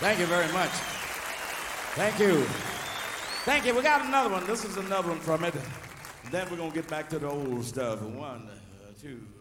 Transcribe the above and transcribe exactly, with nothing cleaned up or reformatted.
Thank you very much. Thank you. Thank you. We got another one. This is another one from it. Then we're going to get back to the old stuff. One, uh, two.